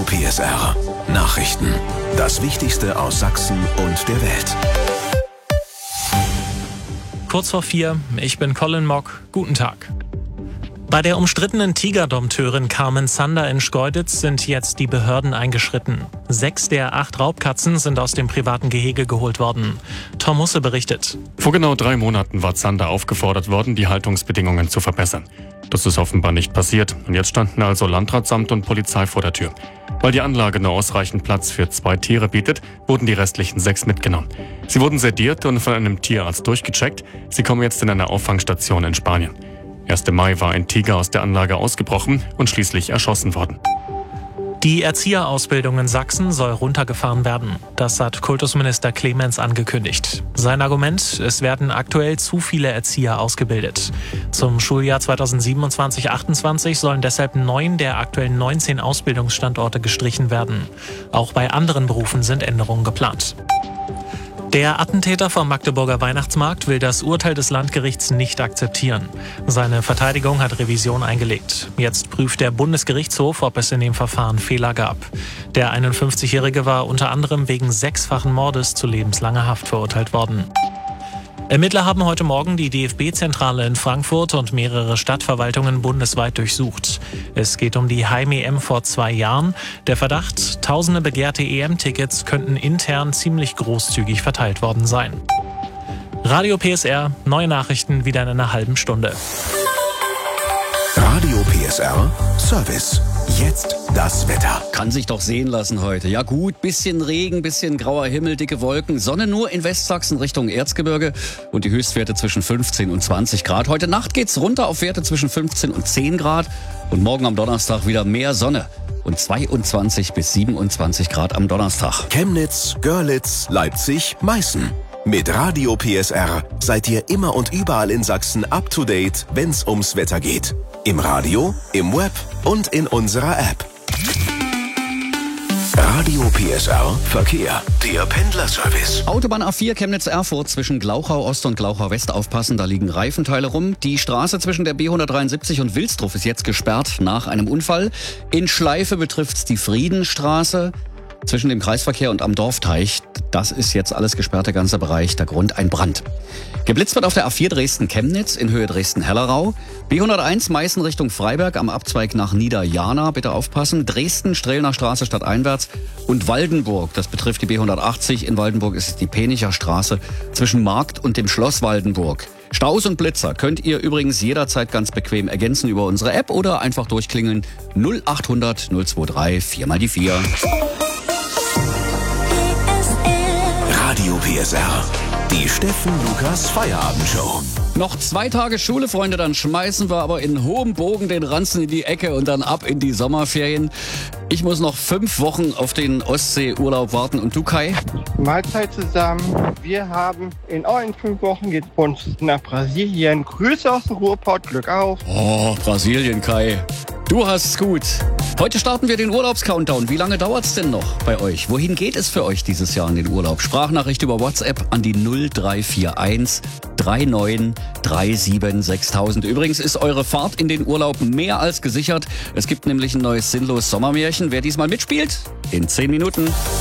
Radio PSR. Nachrichten. Das Wichtigste aus Sachsen und der Welt. Kurz vor 4, ich bin Colin Mock. Guten Tag. Bei der umstrittenen Tigerdompteurin Carmen Zander in Schkeuditz sind jetzt die Behörden eingeschritten. 6 der 8 Raubkatzen sind aus dem privaten Gehege geholt worden. Tom Husse berichtet. Vor genau 3 Monaten war Zander aufgefordert worden, die Haltungsbedingungen zu verbessern. Das ist offenbar nicht passiert und jetzt standen also Landratsamt und Polizei vor der Tür. Weil die Anlage nur ausreichend Platz für 2 Tiere bietet, wurden die restlichen 6 mitgenommen. Sie wurden sediert und von einem Tierarzt durchgecheckt. Sie kommen jetzt in eine Auffangstation in Spanien. 1. Mai war ein Tiger aus der Anlage ausgebrochen und schließlich erschossen worden. Die Erzieherausbildung in Sachsen soll runtergefahren werden. Das hat Kultusminister Clemens angekündigt. Sein Argument, es werden aktuell zu viele Erzieher ausgebildet. Zum Schuljahr 2027/28 sollen deshalb 9 der aktuellen 19 Ausbildungsstandorte gestrichen werden. Auch bei anderen Berufen sind Änderungen geplant. Der Attentäter vom Magdeburger Weihnachtsmarkt will das Urteil des Landgerichts nicht akzeptieren. Seine Verteidigung hat Revision eingelegt. Jetzt prüft der Bundesgerichtshof, ob es in dem Verfahren Fehler gab. Der 51-Jährige war unter anderem wegen 6-fachen Mordes zu lebenslanger Haft verurteilt worden. Ermittler haben heute Morgen die DFB-Zentrale in Frankfurt und mehrere Stadtverwaltungen bundesweit durchsucht. Es geht um die Heim-EM vor 2 Jahren. Der Verdacht, tausende begehrte EM-Tickets könnten intern ziemlich großzügig verteilt worden sein. Radio PSR, neue Nachrichten wieder in einer halben Stunde. Radio PSR Service. Jetzt das Wetter. Kann sich doch sehen lassen heute. Ja gut, bisschen Regen, bisschen grauer Himmel, dicke Wolken. Sonne nur in Westsachsen Richtung Erzgebirge und die Höchstwerte zwischen 15 und 20 Grad. Heute Nacht geht's runter auf Werte zwischen 15 und 10 Grad. Und morgen am Donnerstag wieder mehr Sonne. Und 22 bis 27 Grad am Donnerstag. Chemnitz, Görlitz, Leipzig, Meißen. Mit Radio PSR seid ihr immer und überall in Sachsen up to date, wenn's ums Wetter geht. Im Radio, im Web und in unserer App. Radio PSR Verkehr, der Pendlerservice. Autobahn A4 Chemnitz-Erfurt zwischen Glauchau Ost und Glauchau West aufpassen, da liegen Reifenteile rum. Die Straße zwischen der B173 und Wilsdruf ist jetzt gesperrt nach einem Unfall. In Schleife betrifft's die Friedenstraße zwischen dem Kreisverkehr und am Dorfteich. Das ist jetzt alles gesperrt, der ganze Bereich. Der Grund ein Brand. Geblitzt wird auf der A4 Dresden-Chemnitz in Höhe Dresden-Hellerau. B101 Meißen Richtung Freiberg am Abzweig nach Niederjana. Bitte aufpassen. Dresden, Strehlner Straße stadteinwärts. Und Waldenburg, das betrifft die B180. In Waldenburg ist es die Penicher Straße zwischen Markt und dem Schloss Waldenburg. Staus und Blitzer könnt ihr übrigens jederzeit ganz bequem ergänzen über unsere App oder einfach durchklingeln 0800 023 4 mal die 4. Radio PSR. Die Steffen Lukas Feierabendshow. Noch 2 Tage Schule, Freunde, dann schmeißen wir aber in hohem Bogen den Ranzen in die Ecke und dann ab in die Sommerferien. Ich muss noch 5 Wochen auf den Ostseeurlaub warten. Und du, Kai? Mahlzeit zusammen. Wir haben in 5 Wochen geht's bei uns nach Brasilien. Grüße aus dem Ruhrpott, Glück auf. Oh, Brasilien, Kai. Du hast's gut. Heute starten wir den Urlaubscountdown. Wie lange dauert's denn noch bei euch? Wohin geht es für euch dieses Jahr in den Urlaub? Sprachnachricht über WhatsApp an die 0341 39 37 6000. Übrigens ist eure Fahrt in den Urlaub mehr als gesichert. Es gibt nämlich ein neues sinnlos Sommermärchen. Wer diesmal mitspielt? In 10 Minuten.